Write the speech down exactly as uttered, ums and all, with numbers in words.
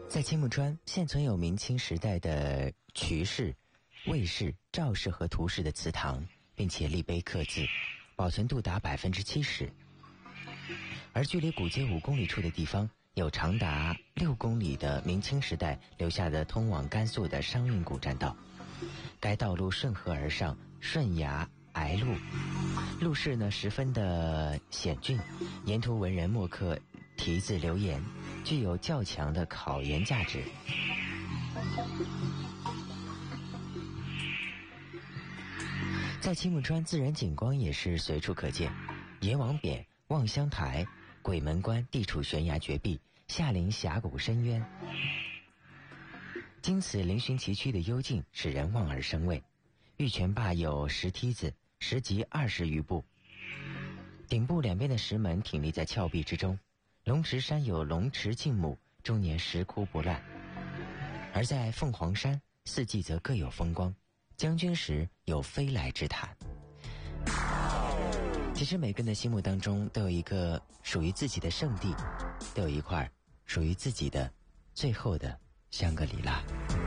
在青木川现存有明清时代的瞿氏、魏氏、赵氏和涂氏的祠堂，并且立碑刻字，保存度达百分之七十。而距离古街五公里处的地方，有长达六公里的明清时代留下的通往甘肃的商运古栈道。该道路顺河而上，顺崖崖路，路势呢十分的险峻，沿途文人墨客题字留言，具有较强的考研价值。在青木川，自然景观也是随处可见，阎王匾、望乡台、鬼门关地处悬崖绝壁，下临峡谷深渊。经此嶙峋崎岖的幽静，使人望而生畏。玉泉坝有石梯子，石级二十余步，顶部两边的石门挺立在峭壁之中。龙池山有龙池静木，终年石窟不烂。而在凤凰山，四季则各有风光。将军石有飞来之谈。其实每个人的心目当中都有一个属于自己的圣地，都有一块属于自己的最后的香格里拉。